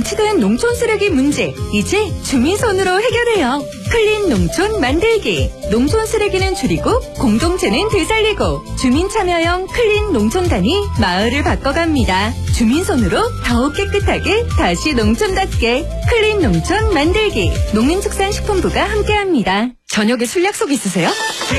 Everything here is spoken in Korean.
방치된 농촌 쓰레기 문제, 이제 주민손으로 해결해요. 클린 농촌 만들기. 농촌 쓰레기는 줄이고 공동체는 되살리고 주민 참여형 클린 농촌단이 마을을 바꿔갑니다. 주민손으로 더욱 깨끗하게 다시 농촌답게 클린 농촌 만들기. 농림축산식품부가 함께합니다. 저녁에 술 약속 있으세요?